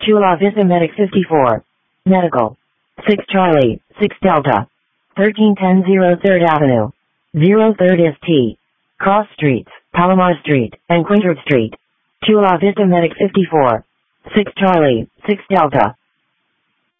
Chula Vista Medic 54. Medical. 6 Charlie, 6 Delta. 1310 03rd Avenue. 03rd is T. Cross Streets, Palomar Street, and Quintard Street. Chula Vista Medic 54. 6 Charlie, 6 Delta.